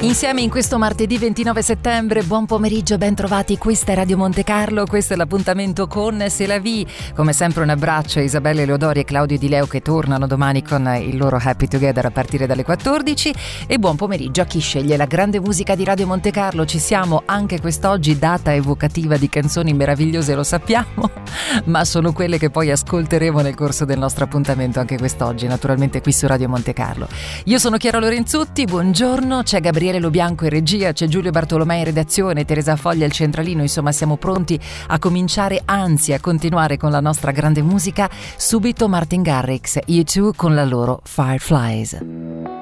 Insieme in questo martedì 29 settembre, buon pomeriggio, ben trovati, questa è Radio Monte Carlo, questo è l'appuntamento con C'est la vie. Come sempre un abbraccio a Isabella Eleodori e Claudio Di Leo che tornano domani con il loro Happy Together a partire dalle 14 e buon pomeriggio a chi sceglie la grande musica di Radio Monte Carlo. Ci siamo anche quest'oggi, data evocativa di canzoni meravigliose, lo sappiamo, ma sono quelle che poi ascolteremo nel corso del nostro appuntamento anche quest'oggi, naturalmente qui su Radio Monte Carlo. Io sono Chiara Lorenzutti, buongiorno, c'è Gabriele Lo Bianco in regia, c'è Giulio Bartolomei in redazione, Teresa Foglia al centralino, insomma siamo pronti a cominciare, anzi a continuare con la nostra grande musica. Subito Martin Garrix, U2 con la loro Fireflies.